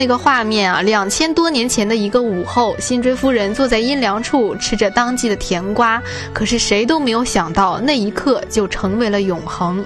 那个画面啊，2000多年前的一个午后，辛追夫人坐在阴凉处吃着当季的甜瓜，可是谁都没有想到，那一刻就成为了永恒。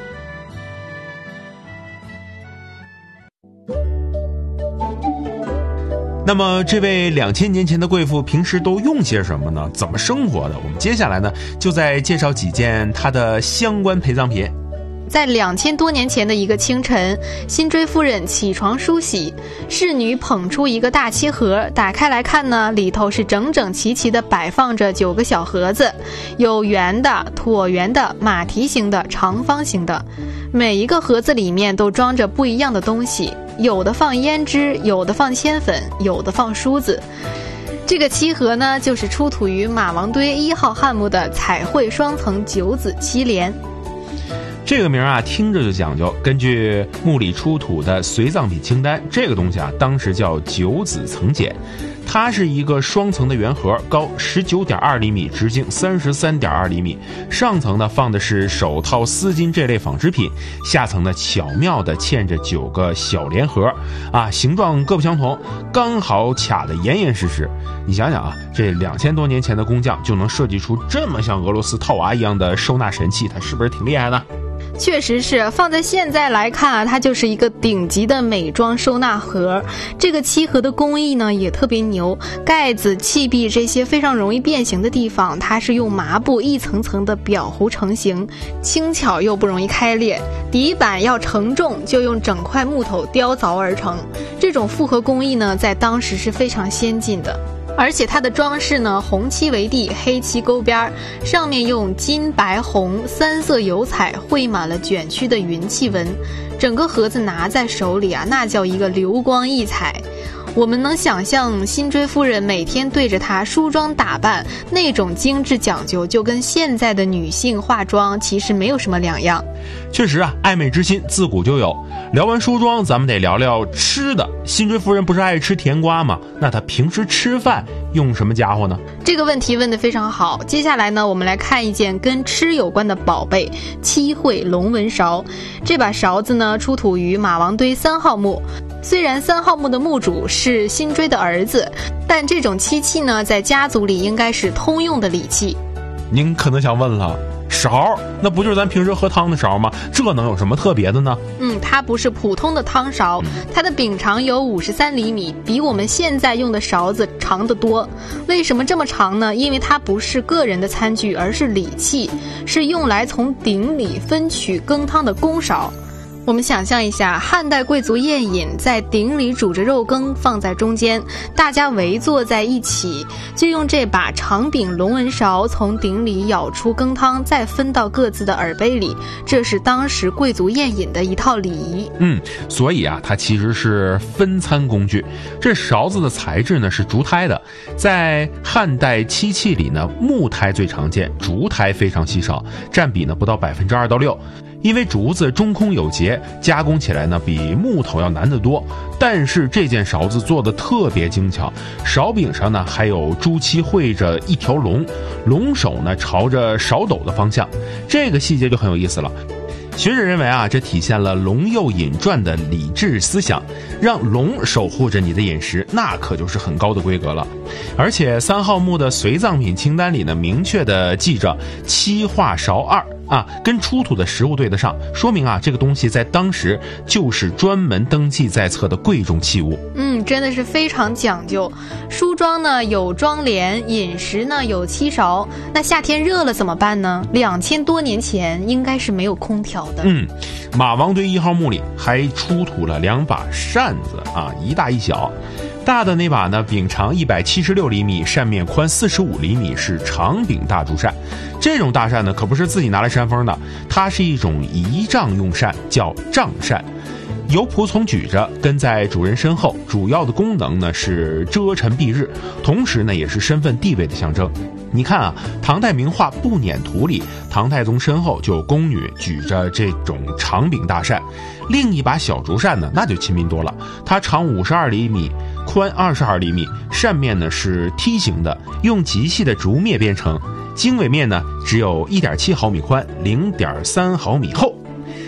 那么这位2000年前的贵妇平时都用些什么呢？怎么生活的？我们接下来呢就再介绍几件她的相关陪葬品。 在2000多年前的一个清晨，辛追夫人起床梳洗，侍女捧出一个大漆盒，打开来看呢，里头是整整齐齐地摆放着9个小盒子，有圆的、椭圆的、马蹄形的、长方形的，每一个盒子里面都装着不一样的东西，有的放胭脂，有的放铅粉，有的放梳子。这个漆盒呢，就是出土于马王堆1号汉墓的彩绘双层9子漆帘。 这个名啊听着就讲究，根据墓里出土的随葬品清单，这个东西啊当时叫9子层简，它是一个双层的圆盒，高19.2厘米，直径33.2厘米，上层呢放的是手套、丝巾这类纺织品，下层呢巧妙地嵌着9个小莲盒啊，形状各不相同，刚好卡得严严实实。你想想啊，这2000多年前的工匠就能设计出这么像俄罗斯套娃一样的收纳神器，它是不是挺厉害的？ 确实是，放在现在来看啊，它就是一个顶级的美妆收纳盒。这个漆盒的工艺呢也特别牛，盖子、器壁这些非常容易变形的地方，它是用麻布一层层的裱糊成型，轻巧又不容易开裂。底板要承重，就用整块木头雕凿而成。这种复合工艺呢，在当时是非常先进的。而且它的装饰呢，红漆为地，黑漆勾边，上面用金、白、红3色油彩绘满了卷曲的云气纹，整个盒子拿在手里啊，那叫一个流光溢彩。我们能想象辛追夫人每天对着它梳妆打扮，那种精致讲究，就跟现在的女性化妆其实没有什么两样。 确实啊，爱美之心自古就有。聊完梳妆，咱们得聊聊吃的。辛追夫人不是爱吃甜瓜吗？那她平时吃饭用什么家伙呢？ 这个问题问得非常好。接下来呢，我们来看一件跟吃有关的宝贝——漆绘龙纹勺。这把勺子呢，出土于马王堆3号墓。虽然3号墓的墓主是辛追的儿子，但这种漆器呢，在家族里应该是通用的礼器。 您可能想问了，勺那不就是咱平时喝汤的勺吗？这能有什么特别的呢？ 它不是普通的汤勺，它的柄长有53厘米，比我们现在用的勺子长得多。为什么这么长呢？因为它不是个人的餐具，而是礼器，是用来从鼎里分取羹汤的公勺。我们想象一下，汉代贵族宴饮，在鼎里煮着肉羹放在中间，大家围坐在一起，就用这把长柄龙纹勺从鼎里舀出羹汤，再分到各自的耳杯里，这是当时贵族宴饮的一套礼仪。 所以啊，它其实是分餐工具。这勺子的材质呢是竹胎的，在汉代漆器里呢，木胎最常见，竹胎非常稀少，占比呢不到2%到6%。因为竹子中空有节，加工起来呢比木头要难得多。但是这件勺子做的特别精巧，勺柄上呢还有朱漆绘着一条龙，龙首呢朝着勺斗的方向，这个细节就很有意思了。学者认为啊，这体现了龙佑饮馔的礼制思想，让龙守护着你的饮食，那可就是很高的规格了。而且3号墓的随葬品清单里呢，明确的记着漆画勺2啊，跟出土的实物对得上，说明啊，这个东西在当时就是专门登记在册的贵重器物。 真的是非常讲究。梳妆呢有妆帘，饮食呢有漆勺。那夏天热了怎么办呢？2000多年前应该是没有空调的。 马王堆1号墓里还出土了2把扇子啊，一大一小。大的那把呢，柄长176厘米，扇面宽45厘米，是长柄大竹扇。这种大扇呢，可不是自己拿来扇风的，它是一种仪仗用扇，叫帐扇。由仆从举着，跟在主人身后，主要的功能呢是遮尘蔽日，同时呢也是身份地位的象征。你看啊，唐代名画《步辇图》里，唐太宗身后就有宫女举着这种长柄大扇，另一把小竹扇呢，那就亲民多了，它长52厘米，宽22厘米，扇面呢是梯形的，用极细的竹篾编成，经纬面呢只有1.7毫米宽，0.3毫米厚。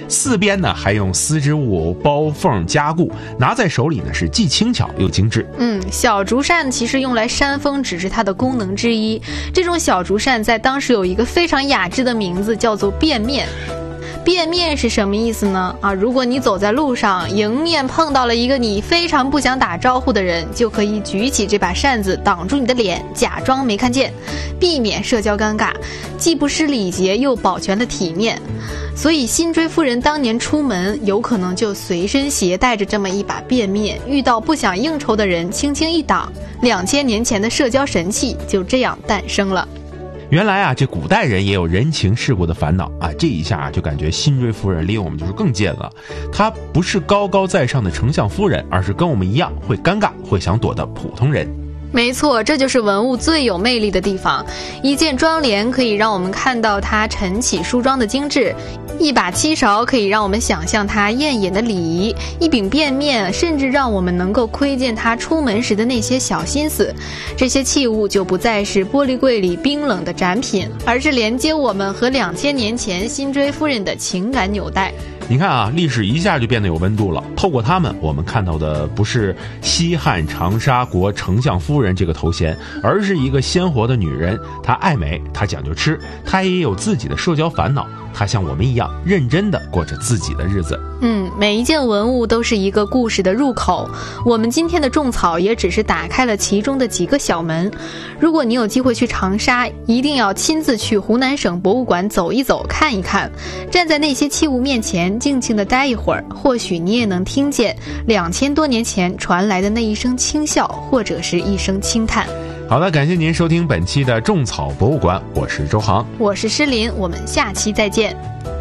四边呢还用丝织物包缝加固，拿在手里呢是既轻巧又精致。 小竹扇其实用来扇风只是它的功能之一。这种小竹扇在当时有一个非常雅致的名字，叫做便面。便面是什么意思呢？如果你走在路上，迎面碰到了一个你非常不想打招呼的人，就可以举起这把扇子挡住你的脸，假装没看见，避免社交尴尬，既不失礼节又保全了体面。所以辛追夫人当年出门有可能就随身携带着这么一把便面，遇到不想应酬的人轻轻一挡，2000年前的社交神器就这样诞生了。 原来这古代人也有人情世故的烦恼这一下就感觉辛追夫人离我们就是更近了。她不是高高在上的丞相夫人，而是跟我们一样会尴尬会想躲的普通人。 没错，这就是文物最有魅力的地方。一件妆奁可以让我们看到它晨起梳妆的精致，一把七勺可以让我们想象它艳眼的礼仪，一柄便面甚至让我们能够窥见它出门时的那些小心思。这些器物就不再是玻璃柜里冰冷的展品，而是连接我们和2000年前辛追夫人的情感纽带。 你看历史一下就变得有温度了。透过他们，我们看到的不是西汉长沙国丞相夫人这个头衔，而是一个鲜活的女人。她爱美，她讲究吃，她也有自己的社交烦恼，她像我们一样认真地过着自己的日子。 每一件文物都是一个故事的入口，我们今天的种草也只是打开了其中的几个小门。如果你有机会去长沙，一定要亲自去湖南省博物馆走一走看一看，站在那些器物面前静静地待一会儿，或许你也能听见2000多年前传来的那一声轻笑，或者是一声轻叹。 好的，感谢您收听本期的种草博物馆，我是周航， 我是诗琳，我们下期再见。